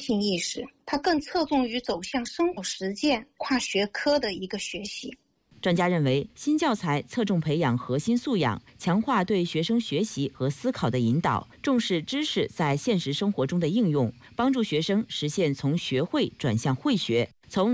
性意识，它更侧重于走向生活实践、跨学科的一个学习。 专家认为，新教材侧重培养核心素养，强化对学生学习和思考的引导，重视知识在现实生活中的应用，帮助学生实现从学会转向会学，从